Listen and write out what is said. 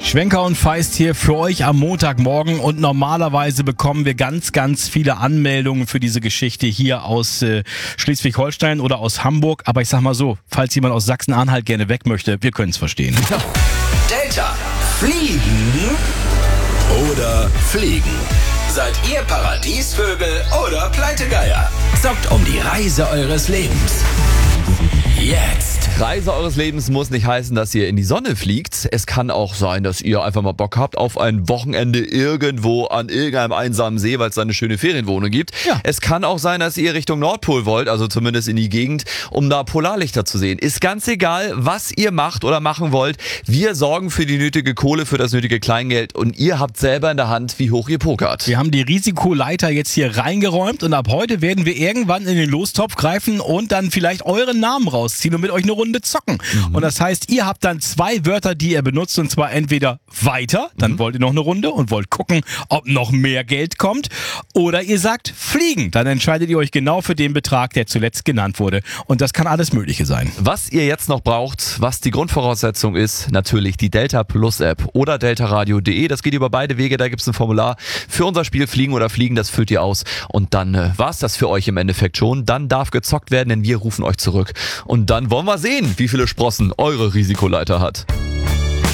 Schwenker und Feist hier für euch am Montagmorgen und normalerweise bekommen wir ganz, ganz viele Anmeldungen für diese Geschichte hier aus Schleswig-Holstein oder aus Hamburg. Aber ich sag mal so, falls jemand aus Sachsen-Anhalt gerne weg möchte, wir können es verstehen. Delta, fliegen oder fliegen? Seid ihr Paradiesvögel oder Pleitegeier? Zockt um die Reise eures Lebens. Jetzt. Reise eures Lebens muss nicht heißen, dass ihr in die Sonne fliegt. Es kann auch sein, dass ihr einfach mal Bock habt auf ein Wochenende irgendwo an irgendeinem einsamen See, weil es da eine schöne Ferienwohnung gibt. Ja. Es kann auch sein, dass ihr Richtung Nordpol wollt, also zumindest in die Gegend, um da Polarlichter zu sehen. Ist ganz egal, was ihr macht oder machen wollt. Wir sorgen für die nötige Kohle, für das nötige Kleingeld und ihr habt selber in der Hand, wie hoch ihr pokert. Wir haben die Risikoleiter jetzt hier reingeräumt und ab heute werden wir irgendwann in den Lostopf greifen und dann vielleicht euren Namen rausziehen und mit euch eine Runde zocken. Und das heißt, ihr habt dann 2 Wörter, die ihr benutzt, und zwar entweder weiter, dann wollt ihr noch eine Runde und wollt gucken, ob noch mehr Geld kommt, oder ihr sagt fliegen, dann entscheidet ihr euch genau für den Betrag, der zuletzt genannt wurde. Und das kann alles Mögliche sein. Was ihr jetzt noch braucht, was die Grundvoraussetzung ist, natürlich die Delta Plus App oder deltaradio.de. Das geht über beide Wege, da gibt es ein Formular für unser Spiel Fliegen oder Fliegen, das füllt ihr aus. Und dann war's das für euch im Endeffekt schon. Dann darf gezockt werden, denn wir rufen euch zurück. Und dann wollen wir sehen, wie viele Sprossen eure Risikoleiter hat.